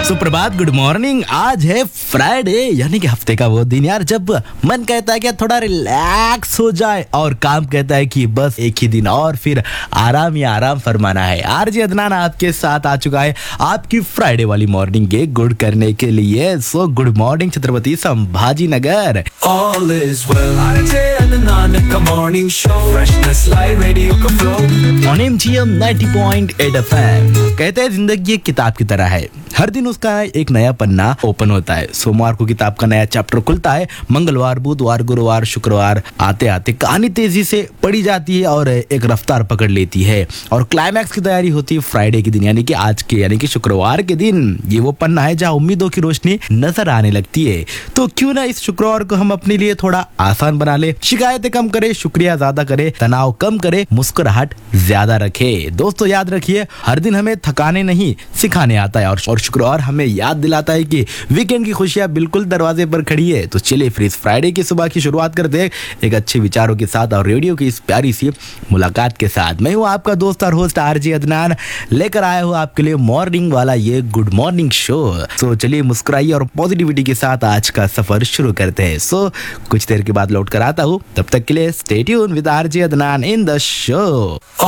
सुप्रभात, good morning. आज है फ्राइडे, यानी कि हफ्ते का वो दिन यार जब मन कहता है कि थोड़ा रिलैक्स हो जाए और काम कहता है कि बस एक ही दिन और फिर आराम ही आराम फरमाना है। आरजे अदनान आपके साथ आ चुका है आपकी फ्राइडे वाली मॉर्निंग के गुड करने के लिए। So good morning Chhatrapati Sambhaji Nagar. All is well. RJ Adnan का morning show, freshness like radio का flow. On MGM 90.8 FM। कहते हैं जिंदगी एक किताब की तरह है, हर दिन उसका एक नया पन्ना ओपन होता है। सोमवार को किताब का नया चैप्टर खुलता है, मंगलवार, बुधवार, गुरुवार, शुक्रवार आते आते कहानी तेजी से पढ़ी जाती है और एक रफ्तार पकड़ लेती है और क्लाइमैक्स की तैयारी होती है फ्राइडे के दिन, यानी कि आज के, यानी कि शुक्रवार के दिन। ये वो पन्ना है जहाँ उम्मीदों की रोशनी नजर आने लगती है। तो क्यों ना इस शुक्रवार को हम अपने लिए थोड़ा आसान बना ले, शिकायतें कम करे, शुक्रिया ज्यादा करे, तनाव कम करे, मुस्कुराहट ज्यादा रखे। दोस्तों याद रखिए, हर दिन हमें थकाने नहीं सिखाने आता है और शुक्रवार हमें याद दिलाता है कि वीकेंड की खुशियां बिल्कुल दरवाजे पर खड़ी है। तो चलिए फिर इस फ्राइडे की सुबह की शुरुआत करते हैं एक अच्छे विचारों के साथ और रेडियो की इस प्यारी सी मुलाकात के साथ। मैं हूँ आपका दोस्त और होस्ट आरजे अदनान, लेकर आया हूँ आपके लिए मॉर्निंग वाला ये गुड मॉर्निंग शो। सो चलिए मुस्कुराइए और पॉजिटिविटी के साथ आज का सफर शुरू करते हैं। सो कुछ देर के बाद लौट कर आता हूँ, तब तक के लिए stay tune with RJ Adnan in the show.